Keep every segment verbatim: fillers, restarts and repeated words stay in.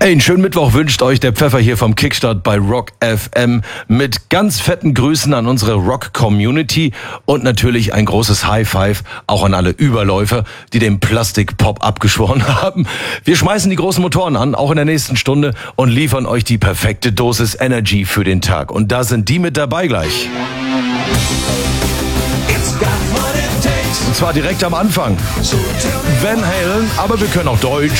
Hey, einen schönen Mittwoch wünscht euch der Pfeffer hier vom Kickstart bei Rock F M mit ganz fetten Grüßen an unsere Rock-Community und natürlich ein großes High Five auch an alle Überläufer, die den Plastik-Pop abgeschworen haben. Wir schmeißen die großen Motoren an, auch in der nächsten Stunde, und liefern euch die perfekte Dosis Energy für den Tag. Und da sind die mit dabei gleich. Und zwar direkt am Anfang. Van Halen, aber wir können auch Deutsch.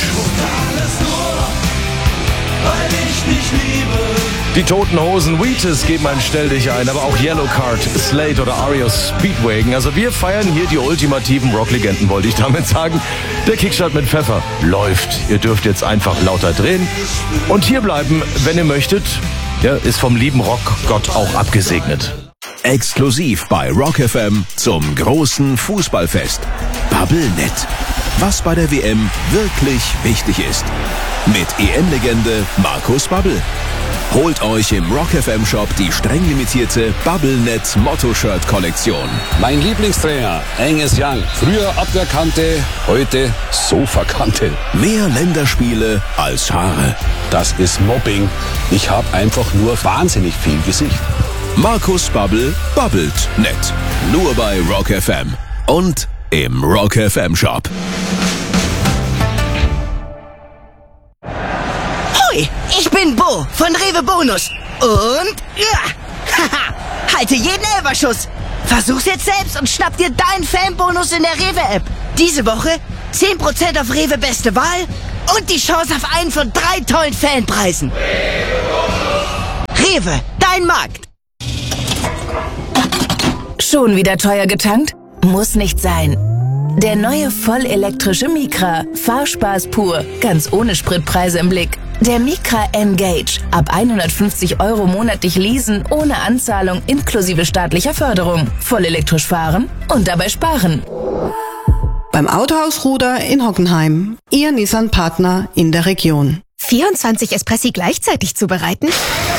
Die Toten Hosen, Wheatus geben ein Stell dich ein, aber auch Yellowcard, Slade oder R E O Speedwagon. Also wir feiern hier die ultimativen Rocklegenden, wollte ich damit sagen. Der Kickstart mit Pfeffer läuft. Ihr dürft jetzt einfach lauter drehen und hier bleiben, wenn ihr möchtet. Ja, ist vom lieben Rockgott auch abgesegnet. Exklusiv bei Rock F M zum großen Fußballfest. Bubblenet. Was bei der W M wirklich wichtig ist. Mit E M-Legende Markus Babbel. Holt euch im Rock F M Shop die streng limitierte Bubblenet Motto-Shirt-Kollektion. Mein Lieblingstrainer, Angus Young. Früher Abwehrkante, heute Sofakante. Mehr Länderspiele als Haare. Das ist Mobbing. Ich habe einfach nur wahnsinnig viel Gesicht. Markus Babbel babbelt nett. Nur bei Rock F M. Und im Rock F M Shop. Hoi, ich bin Bo von Rewe Bonus. Und ja, haha, halte jeden Elferschuss. Versuch's jetzt selbst und schnapp dir deinen Fanbonus in der Rewe-App. Diese Woche zehn Prozent auf Rewe Beste Wahl und die Chance auf einen von drei tollen Fanpreisen. Rewe, dein Markt. Schon wieder teuer getankt? Muss nicht sein. Der neue vollelektrische Micra. Fahrspaß pur. Ganz ohne Spritpreise im Blick. Der Micra N-Gage. Ab hundertfünfzig Euro monatlich leasen, ohne Anzahlung, inklusive staatlicher Förderung. Vollelektrisch fahren und dabei sparen. Beim Autohaus Ruder in Hockenheim. Ihr Nissan-Partner in der Region. vierundzwanzig Espressi gleichzeitig zubereiten?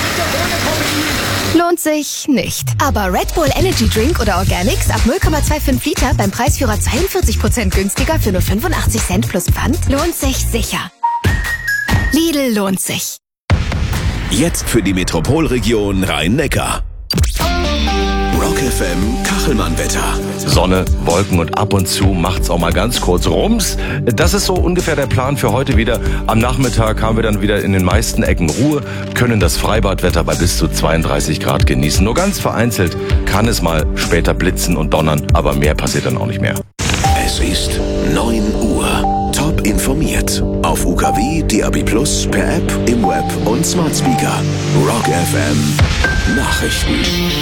Lohnt sich nicht. Aber Red Bull Energy Drink oder Organics ab null Komma fünfundzwanzig Liter beim Preisführer zweiundvierzig Prozent günstiger für nur fünfundachtzig Cent plus Pfand lohnt sich sicher. Lidl lohnt sich. Jetzt für die Metropolregion Rhein-Neckar. Rock F M Kachelmann-Wetter. Sonne, Wolken und ab und zu macht's auch mal ganz kurz Rums. Das ist so ungefähr der Plan für heute wieder. Am Nachmittag haben wir dann wieder in den meisten Ecken Ruhe, können das Freibadwetter bei bis zu zweiunddreißig Grad genießen. Nur ganz vereinzelt kann es mal später blitzen und donnern, aber mehr passiert dann auch nicht mehr. Es ist neun Uhr. Top informiert. Auf U K W, D A B plus, per App, im Web und Smart Speaker. Rock F M Nachrichten.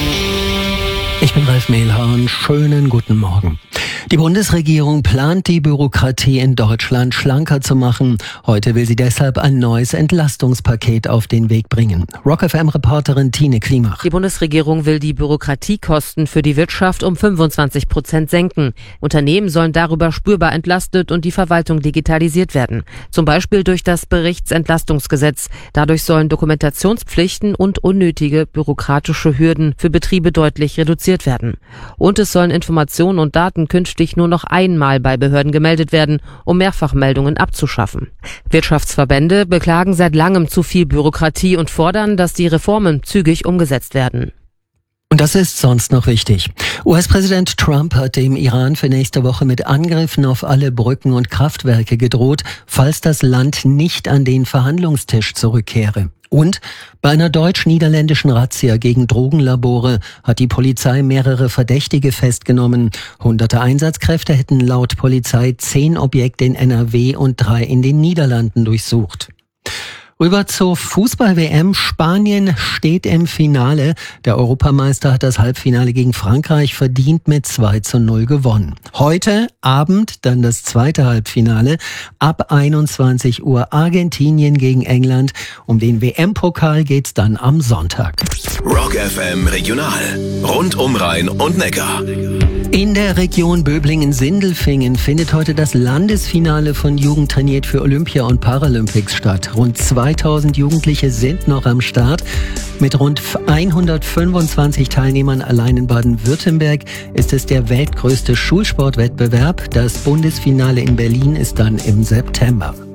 Ich bin Ralf Mehlhahn. Schönen guten Morgen. Die Bundesregierung plant, die Bürokratie in Deutschland schlanker zu machen. Heute will sie deshalb ein neues Entlastungspaket auf den Weg bringen. Rock F M-Reporterin Tine Klimach. Die Bundesregierung will die Bürokratiekosten für die Wirtschaft um fünfundzwanzig Prozent senken. Unternehmen sollen darüber spürbar entlastet und die Verwaltung digitalisiert werden. Zum Beispiel durch das Berichtsentlastungsgesetz. Dadurch sollen Dokumentationspflichten und unnötige bürokratische Hürden für Betriebe deutlich reduziert werden. Und es sollen Informationen und Daten künftig nur noch einmal bei Behörden gemeldet werden, um Mehrfachmeldungen abzuschaffen. Wirtschaftsverbände beklagen seit langem zu viel Bürokratie und fordern, dass die Reformen zügig umgesetzt werden. Und das ist sonst noch wichtig. U S-Präsident Trump hat dem Iran für nächste Woche mit Angriffen auf alle Brücken und Kraftwerke gedroht, falls das Land nicht an den Verhandlungstisch zurückkehre. Und bei einer deutsch-niederländischen Razzia gegen Drogenlabore hat die Polizei mehrere Verdächtige festgenommen. Hunderte Einsatzkräfte hätten laut Polizei zehn Objekte in N R W und drei in den Niederlanden durchsucht. Rüber zur Fußball-W M. Spanien steht im Finale. Der Europameister hat das Halbfinale gegen Frankreich verdient mit zwei zu null gewonnen. Heute Abend dann das zweite Halbfinale. Ab einundzwanzig Uhr Argentinien gegen England. Um den W M-Pokal geht's dann am Sonntag. Rock F M Regional. Rund um Rhein und Neckar. In der Region Böblingen-Sindelfingen findet heute das Landesfinale von Jugend trainiert für Olympia und Paralympics statt. Rund zweitausend Jugendliche sind noch am Start. Mit rund hundertfünfundzwanzig Teilnehmern allein in Baden-Württemberg ist es der weltgrößte Schulsportwettbewerb. Das Bundesfinale in Berlin ist dann im September.